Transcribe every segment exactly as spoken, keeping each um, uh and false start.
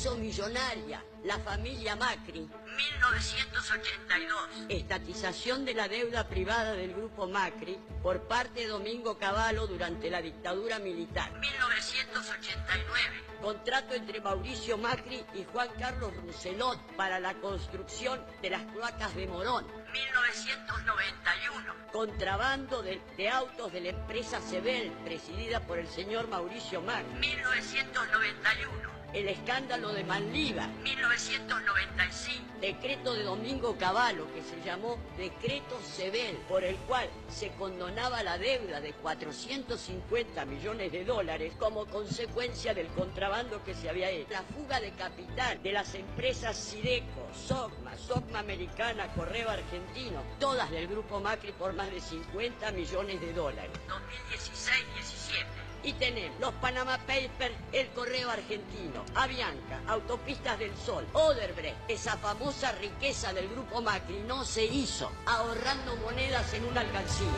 hizo millonaria la familia Macri. mil novecientos ochenta y dos. Estatización de la deuda privada del grupo Macri por parte de Domingo Cavallo durante la dictadura militar. mil novecientos ochenta y nueve. Contrato entre Mauricio Macri y Juan Carlos Rousselot para la construcción de las cloacas de Morón. mil novecientos noventa y uno. Contrabando de, de autos de la empresa Sebel, presidida por el señor Mauricio Macri. mil novecientos noventa y uno. El escándalo de Manliva. mil novecientos noventa y cinco. Decreto de Domingo Cavallo, que se llamó Decreto Sebel, por el cual se condonaba la deuda de cuatrocientos cincuenta millones de dólares como consecuencia del contrabando que se había hecho. La fuga de capital de las empresas Sideco, Sogma, Sogma Americana, Correo Argentino, todas del grupo Macri por más de cincuenta millones de dólares. dos mil dieciséis diecisiete. Y tenemos los Panama Papers, el Correo Argentino, Avianca, Autopistas del Sol, Odebrecht. Esa famosa riqueza del grupo Macri no se hizo ahorrando monedas en una alcancía.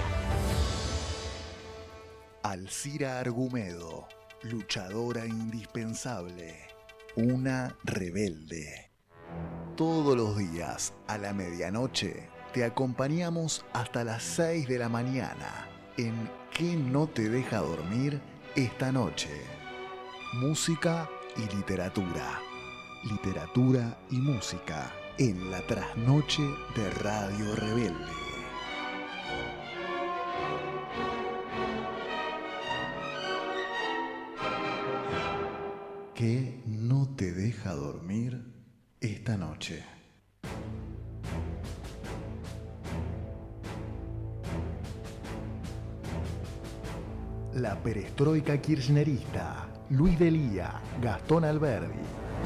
Alcira Argumedo, luchadora indispensable, una rebelde. Todos los días a la medianoche te acompañamos hasta las seis de la mañana en ¿Qué no te deja dormir esta noche? Música y literatura. Literatura y música en la trasnoche de Radio Rebelde. ¿Qué no te deja dormir esta noche? La perestroika kirchnerista, Luis Delía, Gastón Alberdi.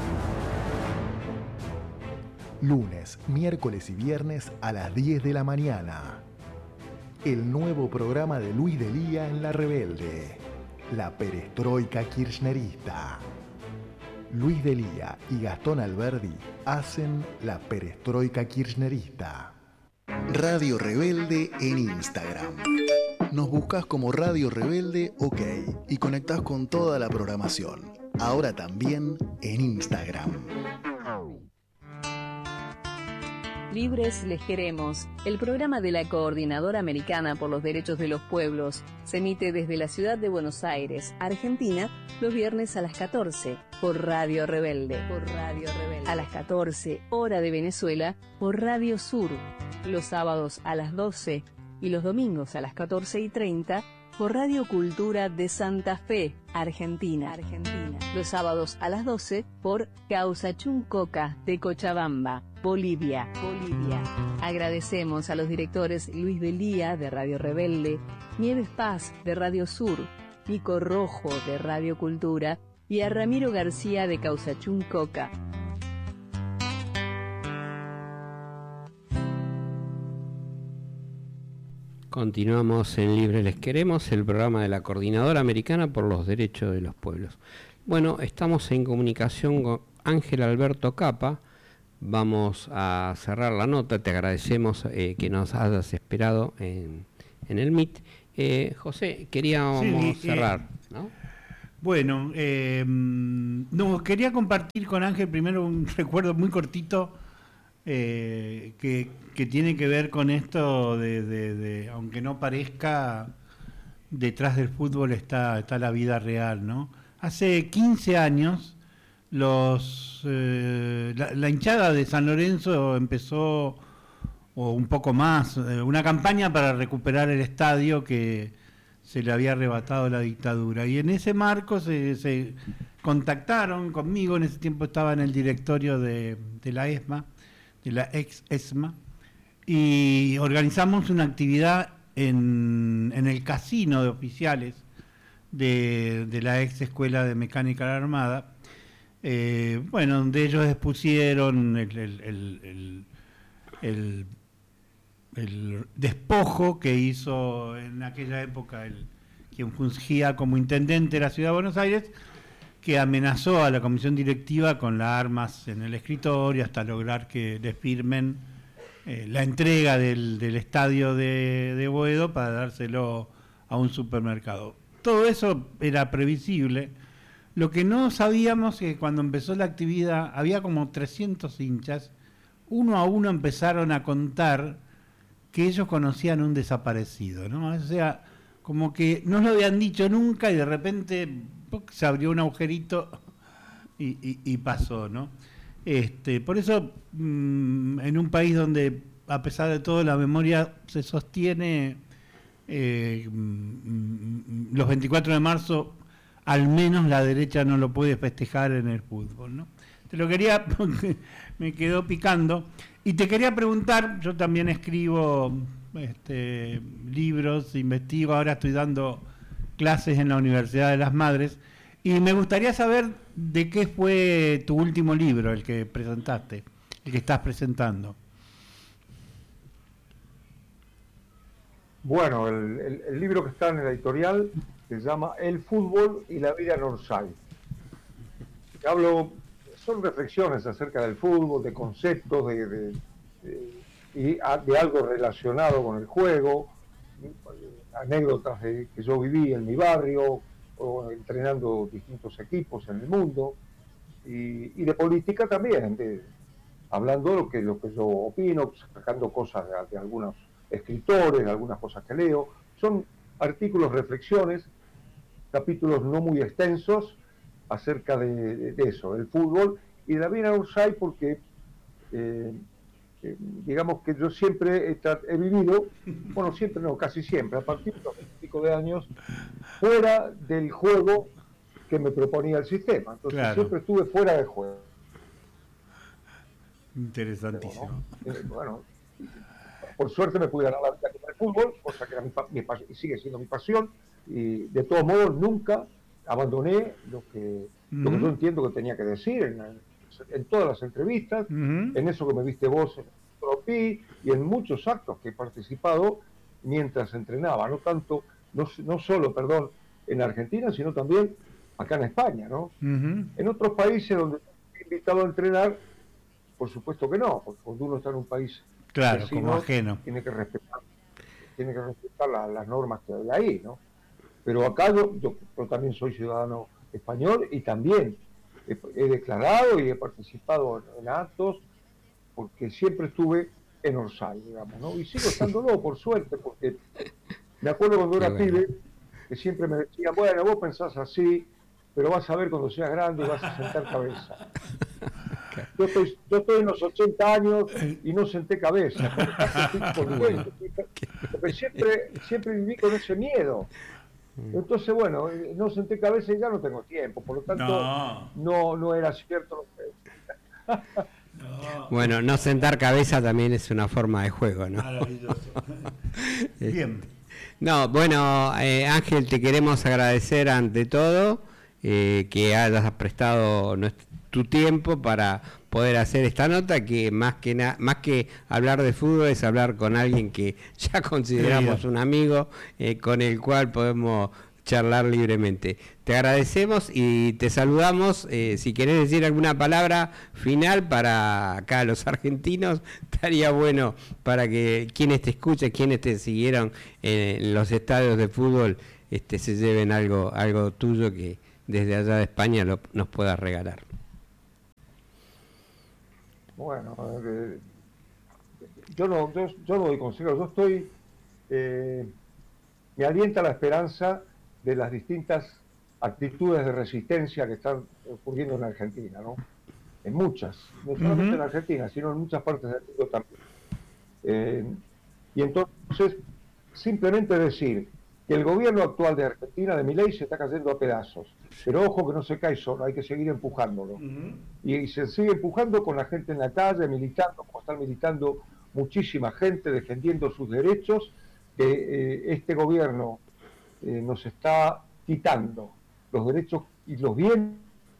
Lunes, miércoles y viernes a las diez de la mañana. El nuevo programa de Luis Delía en La Rebelde. La perestroika kirchnerista. Luis Delía y Gastón Alberdi hacen la perestroika kirchnerista. Radio Rebelde en Instagram. Nos buscas como Radio Rebelde OK y conectás con toda la programación. Ahora también en Instagram. Libres les queremos. El programa de la Coordinadora Americana por los Derechos de los Pueblos se emite desde la ciudad de Buenos Aires, Argentina, los viernes a las catorce por Radio Rebelde. Por Radio Rebelde. A las catorce, hora de Venezuela, por Radio Sur. Los sábados a las doce y los domingos a las catorce y treinta por Radio Cultura de Santa Fe, Argentina. Argentina. Los sábados a las doce por Causachuncoca de Cochabamba, Bolivia. Bolivia. Agradecemos a los directores Luis Delía de Radio Rebelde, Nieves Paz de Radio Sur, Nico Rojo de Radio Cultura y a Ramiro García de Causachuncoca. Continuamos en Libre Les Queremos, el programa de la Coordinadora Americana por los Derechos de los Pueblos. Bueno, estamos en comunicación con Ángel Alberto Capa. Vamos a cerrar la nota. Te agradecemos eh, que nos hayas esperado en, en el Meet. Eh, José, queríamos sí, cerrar, eh, ¿no? Bueno, eh, no, quería compartir con Ángel primero un recuerdo muy cortito eh, que, que tiene que ver con esto de, de, de, aunque no parezca, detrás del fútbol está, está la vida real, ¿no? Hace quince años los eh, la, la hinchada de San Lorenzo empezó, o un poco más, eh, una campaña para recuperar el estadio que se le había arrebatado la dictadura, y en ese marco se, se contactaron conmigo. En ese tiempo estaba en el directorio de, de la ESMA, de la ex ESMA, y organizamos una actividad en, en el casino de oficiales de, de la ex Escuela de Mecánica de la Armada, eh, bueno, donde ellos expusieron el, el, el, el, el el despojo que hizo en aquella época el quien fungía como intendente de la ciudad de Buenos Aires, que amenazó a la comisión directiva con las armas en el escritorio hasta lograr que le firmen eh, la entrega del, del estadio de, de Boedo para dárselo a un supermercado. Todo eso era previsible. Lo que no sabíamos es que cuando empezó la actividad había como trescientos hinchas, uno a uno empezaron a contar que ellos conocían un desaparecido, ¿no? O sea, como que no lo habían dicho nunca y de repente ¡puc! Se abrió un agujerito y, y, y pasó, ¿no? Este, por eso, mmm, en un país donde a pesar de todo la memoria se sostiene, eh, mmm, los veinticuatro de marzo, al menos la derecha no lo puede festejar en el fútbol, ¿no? Te lo quería, porque me quedó picando. Y te quería preguntar, yo también escribo este, libros, investigo, ahora estoy dando clases en la Universidad de las Madres, y me gustaría saber de qué fue tu último libro, el que presentaste, el que estás presentando. Bueno, el, el, el libro que está en la editorial se llama El fútbol y la vida en Orsay. Hablo, son reflexiones acerca del fútbol, de conceptos, de, de, de, y de algo relacionado con el juego, anécdotas de, que yo viví en mi barrio, o entrenando distintos equipos en el mundo, y, y de política también, de, hablando de lo que, lo que yo opino, sacando cosas de, de algunos escritores, de algunas cosas que leo. Son artículos, reflexiones, capítulos no muy extensos acerca de, de, de eso, el fútbol y la vida en Orsay, porque eh, eh, digamos que yo siempre he, he vivido, bueno, siempre no, casi siempre, a partir de los veinticinco de años, fuera del juego que me proponía el sistema. Entonces claro, siempre estuve fuera del juego. Interesantísimo. Pero, ¿no? eh, bueno, por suerte me pude ganar la vida con el fútbol, cosa que era mi, mi, y sigue siendo mi pasión, y de todos modos nunca abandoné lo que, uh-huh. lo que yo entiendo que tenía que decir en, en todas las entrevistas, uh-huh. en eso que me viste vos en Tropi y en muchos actos que he participado mientras entrenaba, no tanto, no, no solo, perdón, en Argentina, sino también acá en España, ¿no? Uh-huh. En otros países donde he invitado a entrenar, por supuesto que no, porque cuando uno está en un país claro, vecino, como ajeno, tiene que respetar, tiene que respetar la, las normas que hay ahí, ¿no? Pero acá yo, yo, yo también soy ciudadano español y también he, he declarado y he participado en, en actos, porque siempre estuve en Orsay, digamos, ¿no? Y sigo estándolo, por suerte, porque me acuerdo cuando era pibe, que siempre me decían, bueno, vos pensás así, pero vas a ver cuando seas grande y vas a sentar cabeza. Yo estoy, yo estoy en los ochenta años y no senté cabeza, porque, porque siempre, siempre viví con ese miedo. Entonces, bueno, no senté cabeza y ya no tengo tiempo, por lo tanto, no, no, no era cierto. No. Bueno, no sentar cabeza también es una forma de juego, ¿no? Bien. No, bueno, eh, Ángel, te queremos agradecer ante todo eh, que hayas prestado nuestro, tu tiempo para poder hacer esta nota, que más que na, más que hablar de fútbol es hablar con alguien que ya consideramos un amigo, eh, con el cual podemos charlar libremente. Te agradecemos y te saludamos. Eh, si querés decir alguna palabra final para acá los argentinos, estaría bueno para que quienes te escuchen, quienes te siguieron en los estadios de fútbol, este, se lleven algo, algo tuyo que desde allá de España lo, nos puedas regalar. Bueno, eh, yo no yo, yo no doy consejos, yo estoy, eh, me alienta la esperanza de las distintas actitudes de resistencia que están ocurriendo en Argentina, ¿no? En muchas, no solamente uh-huh. en Argentina, sino en muchas partes del mundo también. Eh, y entonces, simplemente decir que el gobierno actual de Argentina, de Milei, se está cayendo a pedazos. Pero ojo que no se cae solo, hay que seguir empujándolo. Uh-huh. Y, y se sigue empujando con la gente en la calle, militando, como están militando muchísima gente, defendiendo sus derechos, que eh, este gobierno eh, nos está quitando los derechos y los bienes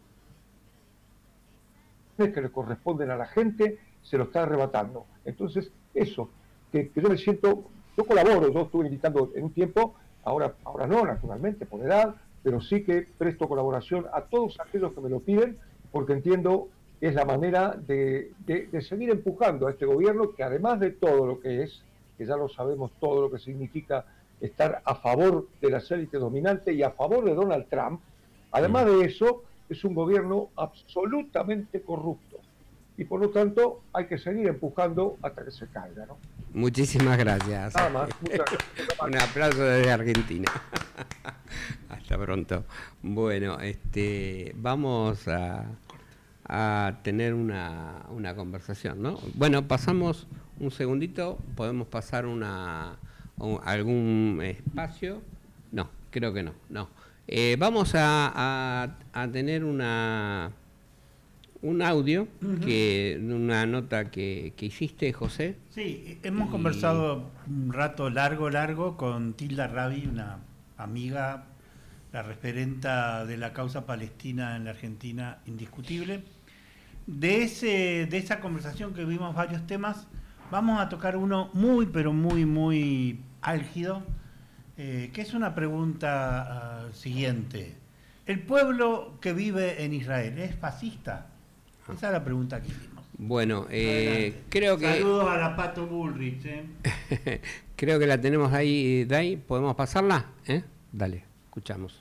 que le corresponden a la gente, se lo está arrebatando. Entonces, eso, que, que yo me siento, yo colaboro, yo estuve militando en un tiempo, ahora, ahora no, naturalmente, por edad, pero sí que presto colaboración a todos aquellos que me lo piden, porque entiendo que es la manera de, de, de seguir empujando a este gobierno, que además de todo lo que es, que ya lo sabemos todo lo que significa estar a favor de las élites dominantes y a favor de Donald Trump, además de eso, es un gobierno absolutamente corrupto. Y por lo tanto hay que seguir empujando hasta que se caiga, ¿no? Muchísimas gracias. Nada más, muchas gracias. Un aplauso desde Argentina. Hasta pronto. Bueno, este, vamos a, a tener una, una conversación, ¿no? Bueno, pasamos un segundito, podemos pasar una un, algún espacio. No, creo que no, no. Eh, vamos a, a, a tener una un audio, uh-huh. que una nota que, que hiciste, José. Sí, hemos y... conversado un rato largo, largo con Tilda Rabi, una amiga, la referenta de la causa palestina en la Argentina, indiscutible. De, ese, de esa conversación que vimos varios temas, vamos a tocar uno muy, pero muy, muy álgido, eh, que es una pregunta uh, siguiente. ¿El pueblo que vive en Israel es fascista? Esa es la pregunta que hicimos. Bueno, eh, creo que... Saludos a la Pato Bullrich. ¿eh? Creo que la tenemos ahí, Dai. ¿Podemos pasarla? ¿Eh? Dale, escuchamos.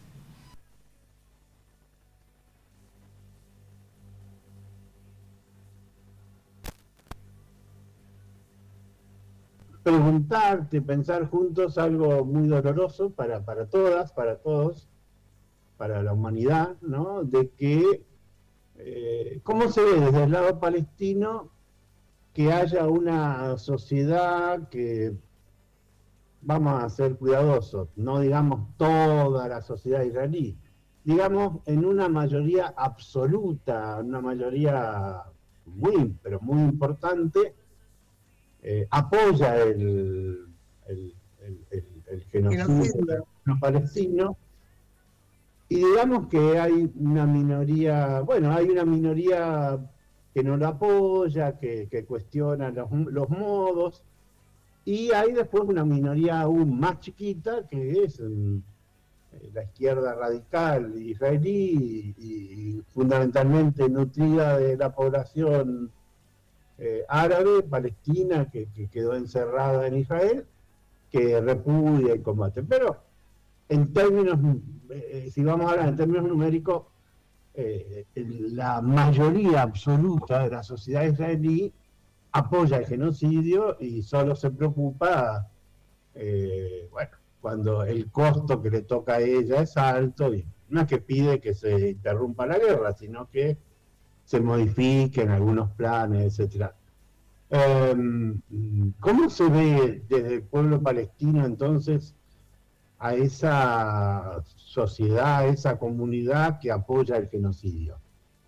Preguntarte, pensar juntos algo muy doloroso para, para todas, para todos, para la humanidad, ¿no? De que Eh, ¿cómo se ve desde el lado palestino que haya una sociedad que, vamos a ser cuidadosos, no digamos toda la sociedad israelí, digamos en una mayoría absoluta, una mayoría muy, pero muy importante, eh, apoya el, el, el, el, el genocidio del pueblo palestino? Y digamos que hay una minoría, bueno, hay una minoría que no lo apoya, que, que cuestiona los, los modos, y hay después una minoría aún más chiquita, que es um, la izquierda radical israelí, y, y fundamentalmente nutrida de la población eh, árabe, palestina, que, que quedó encerrada en Israel, que repudia y combate. Pero en términos, eh, si vamos a hablar en términos numéricos, eh, la mayoría absoluta de la sociedad israelí apoya el genocidio y solo se preocupa, eh, bueno, cuando el costo que le toca a ella es alto, y no es que pide que se interrumpa la guerra, sino que se modifiquen algunos planes, etcétera. Eh, ¿Cómo se ve desde el pueblo palestino entonces a esa sociedad, a esa comunidad que apoya el genocidio?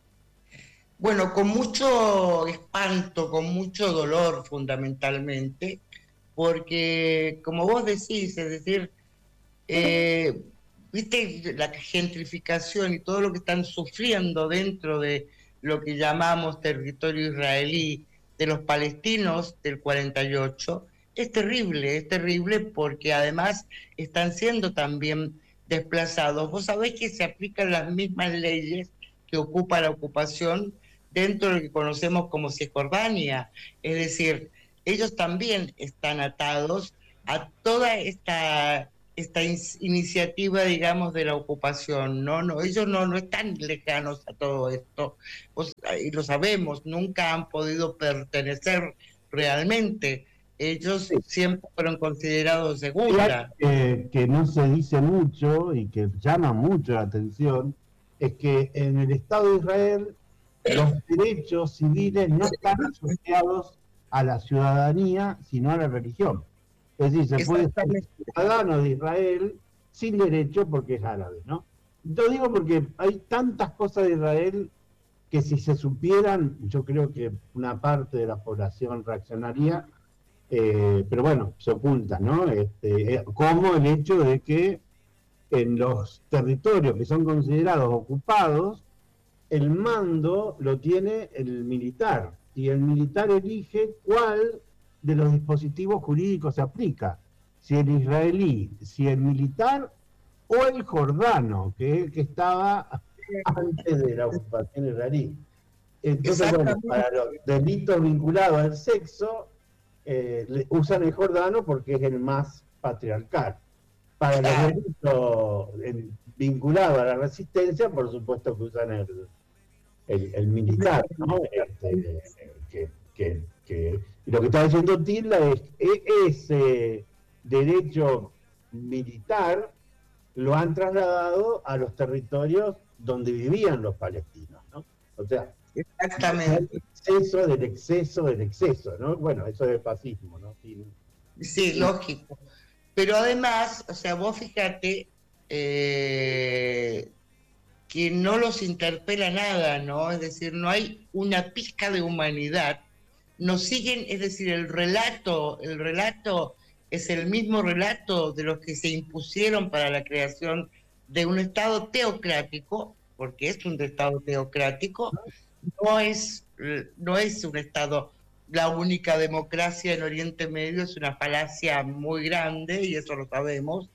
Bueno, con mucho espanto, con mucho dolor fundamentalmente, porque como vos decís, es decir, eh, viste la gentrificación y todo lo que están sufriendo dentro de lo que llamamos territorio israelí, de los palestinos del cuarenta y ocho, es terrible, es terrible porque además están siendo también desplazados. Vos sabés que se aplican las mismas leyes que ocupa la ocupación dentro de lo que conocemos como Cisjordania. Es decir, ellos también están atados a toda esta, esta in iniciativa, digamos, de la ocupación. No, no, ellos no, no están lejanos a todo esto. Pues, y lo sabemos, nunca han podido pertenecer realmente. Ellos sí. siempre fueron considerados segunda. Eh, que no se dice mucho y que llama mucho la atención es que en el Estado de Israel los derechos civiles no están asociados a la ciudadanía, sino a la religión. Es decir, se puede ser ciudadano de Israel sin derecho porque es árabe, ¿no? Lo digo porque hay tantas cosas de Israel que si se supieran, yo creo que una parte de la población reaccionaría. Eh, pero bueno, se oculta, ¿no? Este, como el hecho de que en los territorios que son considerados ocupados, el mando lo tiene el militar, y el militar elige cuál de los dispositivos jurídicos se aplica, si el israelí, si el militar o el jordano, que es el que estaba antes de la ocupación israelí. Entonces, bueno, para los delitos vinculados al sexo, Eh, usan el jordano porque es el más patriarcal. Para los delitos vinculado a la resistencia, por supuesto que usan el, el, el militar, ¿no? Este, que, que, que, lo que está diciendo Tilda es que ese derecho militar lo han trasladado a los territorios donde vivían los palestinos, ¿no? O sea, exactamente. El exceso del exceso del exceso, ¿no? Bueno, eso es fascismo, ¿no? Sí, sí, lógico. Pero además, o sea, vos fíjate eh, que no los interpela nada, ¿no? Es decir, no hay una pizca de humanidad. Nos siguen, es decir, el relato, el relato es el mismo relato de los que se impusieron para la creación de un Estado teocrático, porque es un Estado teocrático, no es, no es un Estado, la única democracia en Oriente Medio, es una falacia muy grande, y eso lo sabemos.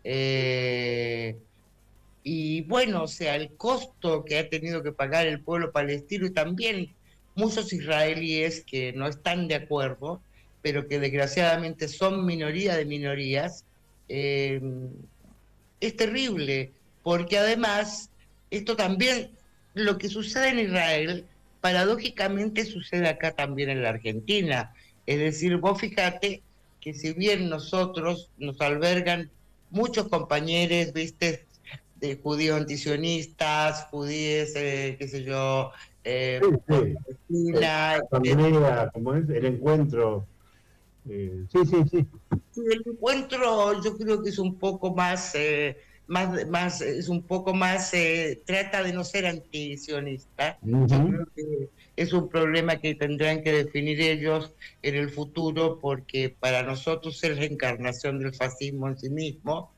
Eh, y bueno, o sea, el costo que ha tenido que pagar el pueblo palestino y también muchos israelíes que no están de acuerdo, pero que desgraciadamente son minoría de minorías, eh, es terrible, porque además esto también, lo que sucede en Israel, paradójicamente sucede acá también en la Argentina. Es decir, vos fíjate que si bien nosotros nos albergan muchos compañeros, viste, de judíos antisionistas, judíes, eh, qué sé yo, eh, sí, sí. La asamblea, como es, el encuentro. Eh, sí, sí, sí. El encuentro yo creo que es un poco más, eh, más, más, es un poco más, eh, trata de no ser antisionista. Uh-huh. Yo creo que es un problema que tendrán que definir ellos en el futuro, porque para nosotros es la encarnación del fascismo en sí mismo,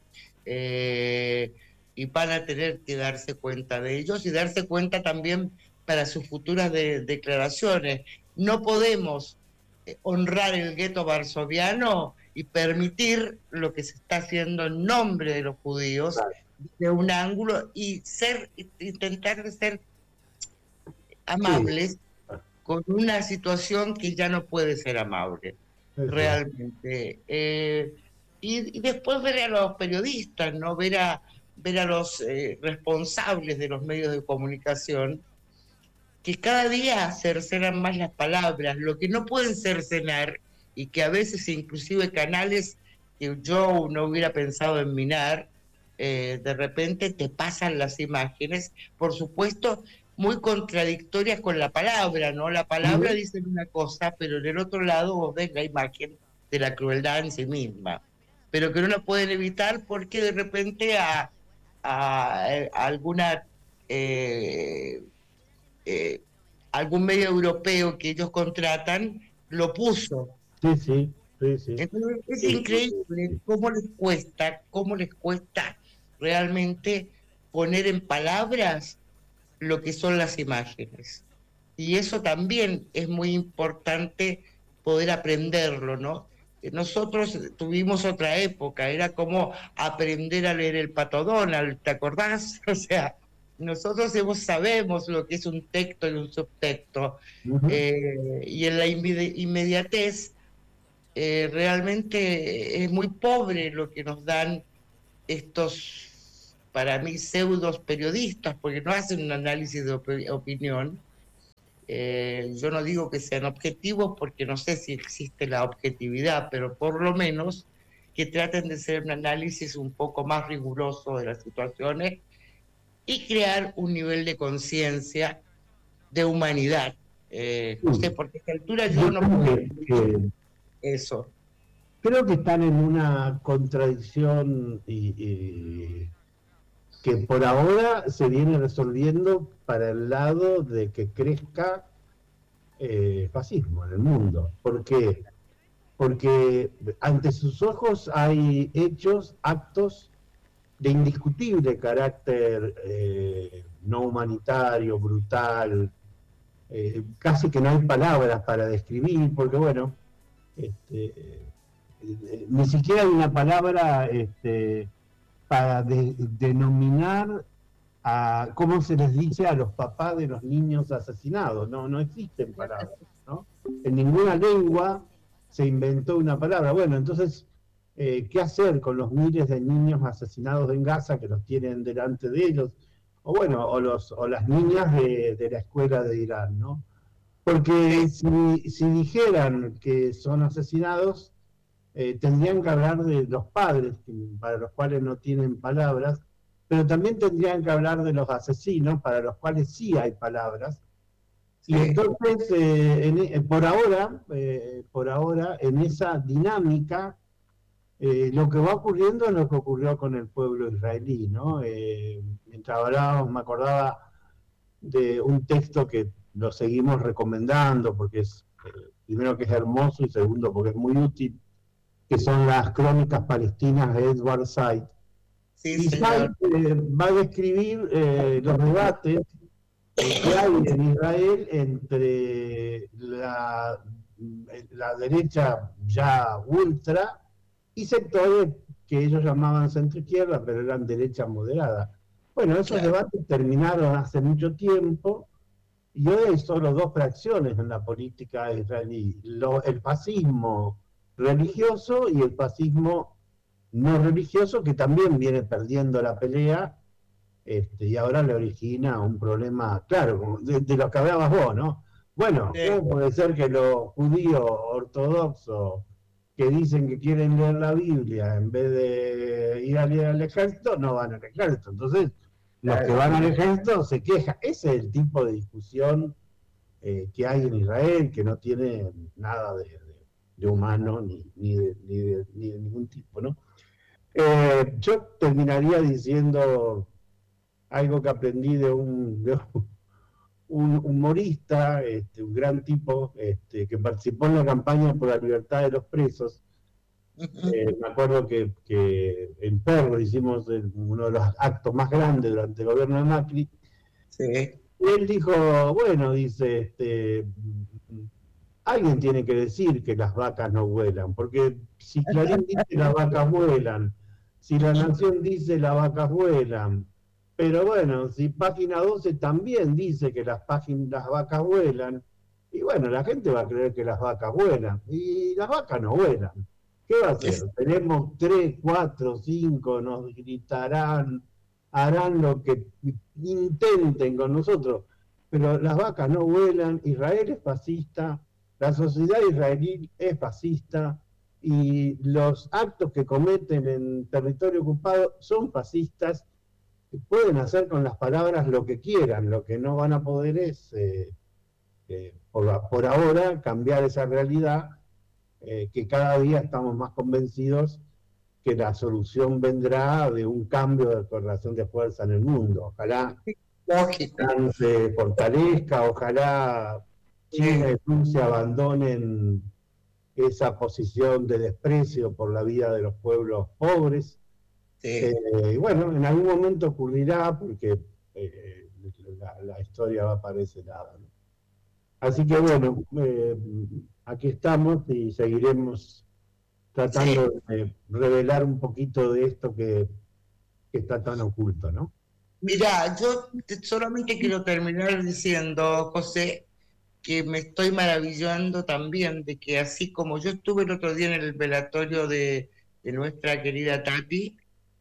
eh, y van a tener que darse cuenta de ellos y darse cuenta también para sus futuras de, declaraciones. No podemos honrar el gueto varsoviano y permitir lo que se está haciendo en nombre de los judíos, claro, de un ángulo, y ser intentar de ser amables, sí, con una situación que ya no puede ser amable, sí, realmente. Eh, y, y después ver a los periodistas, ¿no? Ver a, ver a los eh, responsables de los medios de comunicación, que cada día cercenan más las palabras, lo que no pueden cercenar, y que a veces inclusive canales que yo no hubiera pensado en minar, eh, de repente te pasan las imágenes, por supuesto, muy contradictorias con la palabra, ¿no? La palabra dice una cosa, pero en el otro lado vos ves la imagen de la crueldad en sí misma, pero que no la pueden evitar porque de repente a, a, a alguna... Eh, Eh, algún medio europeo que ellos contratan lo puso. Sí, sí, sí, sí. Entonces es sí, increíble sí, sí. cómo les cuesta, cómo les cuesta realmente poner en palabras lo que son las imágenes. Y eso también es muy importante poder aprenderlo, ¿no? Nosotros tuvimos otra época, era como aprender a leer el Pato Donald, ¿te acordás? O sea, nosotros sabemos lo que es un texto y un subtexto, uh-huh. eh, y en la inmediatez eh, realmente es muy pobre lo que nos dan estos, para mí, pseudos periodistas, porque no hacen un análisis de op- opinión. Eh, yo no digo que sean objetivos porque no sé si existe la objetividad, pero por lo menos que traten de hacer un análisis un poco más riguroso de las situaciones y crear un nivel de conciencia, de humanidad. Eh, no sé, porque a esta altura yo no puedo decir eso. Creo que están en una contradicción y, y, que por ahora se viene resolviendo para el lado de que crezca eh, fascismo en el mundo. ¿Por qué? Porque ante sus ojos hay hechos, actos de indiscutible carácter eh, no humanitario, brutal, eh, casi que no hay palabras para describir, porque bueno, este, eh, ni siquiera hay una palabra este, para de, denominar a cómo se les dice a los papás de los niños asesinados, no, no existen palabras, ¿no? En ninguna lengua se inventó una palabra. Bueno, entonces eh, qué hacer con los miles de niños asesinados en Gaza que los tienen delante de ellos, o bueno, o, los, o las niñas de, de la escuela de Irán, ¿no? Porque si, si dijeran que son asesinados, eh, tendrían que hablar de los padres, para los cuales no tienen palabras, pero también tendrían que hablar de los asesinos, para los cuales sí hay palabras. Sí. Y entonces, eh, en, por ahora, eh, por ahora, en esa dinámica, eh, lo que va ocurriendo es lo que ocurrió con el pueblo israelí, ¿no? Eh, mientras hablábamos, me acordaba de un texto que lo seguimos recomendando, porque es, eh, primero que es hermoso y segundo porque es muy útil, que son las crónicas palestinas de Edward Said. Sí, y Said eh, va a describir eh, los debates que hay en Israel entre la, la derecha ya ultra y sectores que ellos llamaban centro-izquierda, pero eran derecha moderada. Bueno, esos claro. debates terminaron hace mucho tiempo y hoy hay solo dos fracciones en la política israelí, Lo, el fascismo religioso y el fascismo no religioso, que también viene perdiendo la pelea, este, y ahora le origina un problema, claro, de, de lo que hablabas vos, ¿no? Bueno, sí. ¿Cómo puede ser que los judíos ortodoxos que dicen que quieren leer la Biblia en vez de ir a leer al ejército, no van al ejército? Entonces, los que van al ejército se quejan. Ese es el tipo de discusión eh, que hay en Israel, que no tiene nada de, de, de humano ni, ni, de, ni, de, ni de ningún tipo, ¿no? Eh, yo terminaría diciendo algo que aprendí de un, de un humorista, este, un gran tipo, este, que participó en la campaña por la libertad de los presos. Eh, me acuerdo que, que en Perro hicimos el, uno de los actos más grandes durante el gobierno de Macri. Sí. Y él dijo, bueno, dice, este, alguien tiene que decir que las vacas no vuelan, porque si Clarín dice las vacas vuelan, si La Nación dice las vacas vuelan, pero bueno, si Página doce también dice que las, páginas, las vacas vuelan, y bueno, la gente va a creer que las vacas vuelan, y las vacas no vuelan. ¿Qué va a hacer? Tenemos tres, cuatro, cinco, nos gritarán, harán lo que intenten con nosotros, pero las vacas no vuelan, Israel es fascista, la sociedad israelí es fascista, y los actos que cometen en territorio ocupado son fascistas. Pueden hacer con las palabras lo que quieran, lo que no van a poder es, eh, eh, por, por ahora, cambiar esa realidad, eh, que cada día estamos más convencidos que la solución vendrá de un cambio de correlación de fuerza en el mundo. Ojalá se fortalezca, ojalá China y Rusia abandonen esa posición de desprecio por la vida de los pueblos pobres. Sí. Eh, y bueno, en algún momento ocurrirá porque eh, la, la historia va para ese lado, ¿no? Así que bueno, eh, aquí estamos y seguiremos tratando sí. de revelar un poquito de esto que, que está tan oculto, ¿no? Mirá, yo solamente quiero terminar diciendo, José, que me estoy maravillando también de que así como yo estuve el otro día en el velatorio de, de nuestra querida Tati,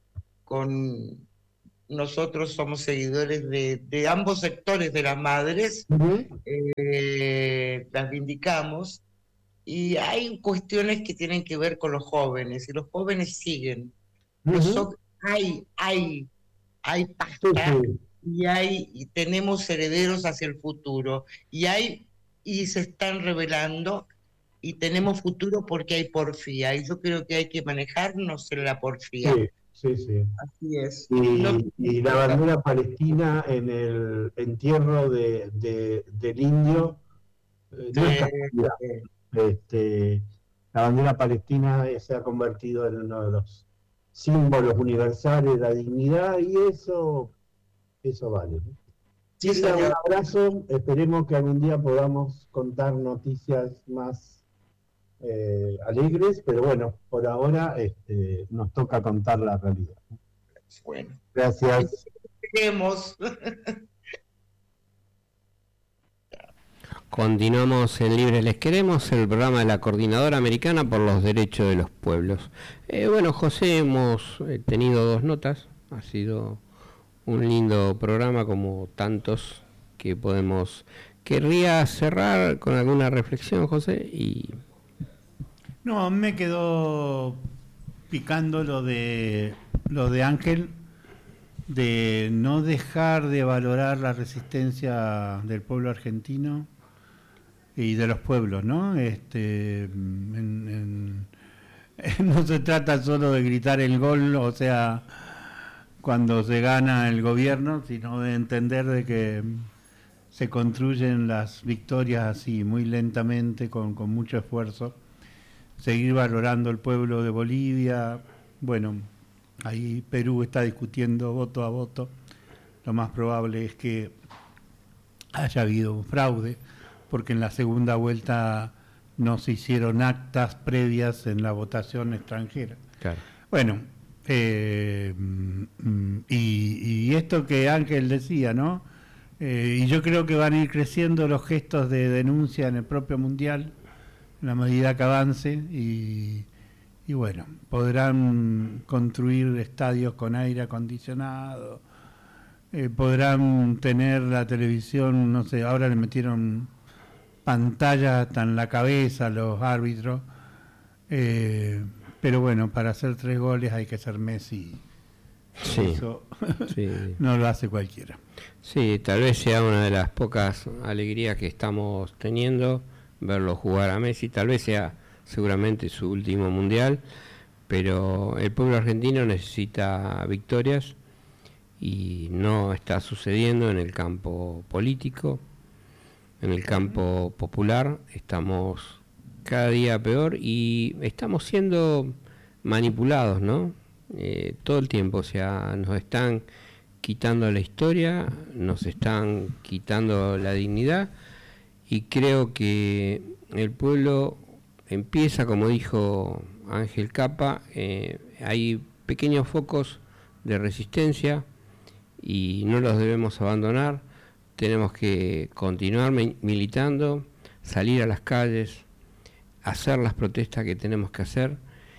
con nosotros somos seguidores de, de ambos sectores de las madres, uh-huh. eh, las vindicamos, y hay cuestiones que tienen que ver con los jóvenes, y los jóvenes siguen. Uh-huh. Los, hay, hay, hay pasta, uh-huh. y, hay, y tenemos herederos hacia el futuro, y hay y se están revelando, y tenemos futuro porque hay porfía, y yo creo que hay que manejarnos en la porfía. Sí. Sí, sí. Así es. Y, no, y la bandera palestina en el entierro de, de, del indio, eh, no es casualidad. Este, la bandera palestina se ha convertido en uno de los símbolos universales de la dignidad, y eso, eso vale, ¿no? Sí, sí, un abrazo, esperemos que algún día podamos contar noticias más Eh, alegres, pero bueno, por ahora este, nos toca contar la realidad. Bueno, gracias. Seguimos. Continuamos en Libres Les Queremos, el programa de la Coordinadora Americana por los Derechos de los Pueblos. Eh, bueno, José, hemos eh, tenido dos notas, ha sido un lindo programa como tantos que podemos... Querría cerrar con alguna reflexión, José, y... No, me quedó picando lo de lo de Ángel, de no dejar de valorar la resistencia del pueblo argentino y de los pueblos, ¿no? Este, en, en, no se trata solo de gritar el gol, o sea, cuando se gana el gobierno, sino de entender de que se construyen las victorias así, muy lentamente, con, con mucho esfuerzo. Seguir valorando el pueblo de Bolivia. Bueno, ahí Perú está discutiendo voto a voto. Lo más probable es que haya habido un fraude, porque en la segunda vuelta no se hicieron actas previas en la votación extranjera. Claro. Bueno, eh, y, y esto que Ángel decía, ¿no? Eh, y yo creo que van a ir creciendo los gestos de denuncia en el propio Mundial, en la medida que avance, y, y bueno, podrán construir estadios con aire acondicionado, eh, podrán tener la televisión, no sé, ahora le metieron pantalla hasta en la cabeza a los árbitros, eh, pero bueno, para hacer tres goles hay que ser Messi. Sí, eso sí. No lo hace cualquiera. Sí, tal vez sea una de las pocas alegrías que estamos teniendo, verlo jugar a Messi. Tal vez sea seguramente su último mundial, pero el pueblo argentino necesita victorias y no está sucediendo en el campo político, en el campo popular. Estamos cada día peor y estamos siendo manipulados, ¿no? Eh, todo el tiempo, o sea, nos están quitando la historia, nos están quitando la dignidad, y creo que el pueblo empieza, como dijo Ángel Capa, eh, hay pequeños focos de resistencia y no los debemos abandonar. Tenemos que continuar militando, salir a las calles, hacer las protestas que tenemos que hacer,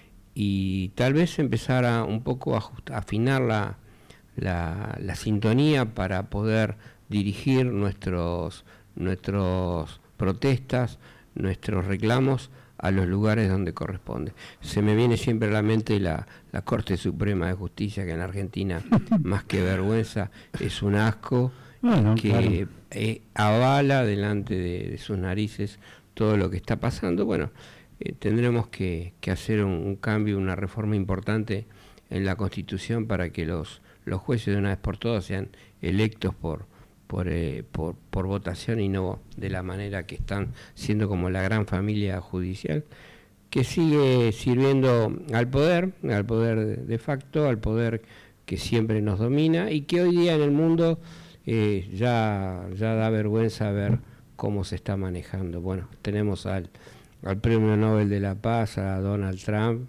y tal vez empezar a un poco a ajustar, afinar la, la, la sintonía para poder dirigir nuestros nuestros protestas, nuestros reclamos a los lugares donde corresponde. Se me viene siempre a la mente la, la Corte Suprema de Justicia, que en Argentina, más que vergüenza, es un asco, bueno, que claro. eh, avala delante de, de sus narices todo lo que está pasando. Bueno, eh, tendremos que, que hacer un, un cambio, una reforma importante en la Constitución para que los, los jueces de una vez por todas sean electos por Por, eh, por, por votación y no de la manera que están siendo, como la gran familia judicial, que sigue sirviendo al poder, al poder de facto, al poder que siempre nos domina y que hoy día en el mundo eh, ya, ya da vergüenza ver cómo se está manejando. Bueno, tenemos al, al Premio Nobel de la Paz, a Donald Trump,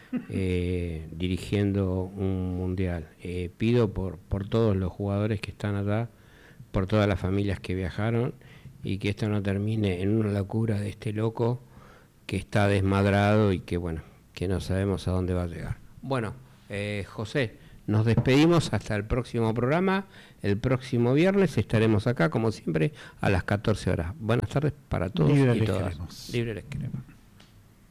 eh, dirigiendo un mundial. Eh, pido por, por todos los jugadores que están allá, por todas las familias que viajaron, y que esto no termine en una locura de este loco que está desmadrado y que bueno, que no sabemos a dónde va a llegar. Bueno, eh, José, nos despedimos hasta el próximo programa. El próximo viernes estaremos acá, como siempre, a las catorce horas. Buenas tardes para todos. Libre y les todas. queremos. Libre les queremos.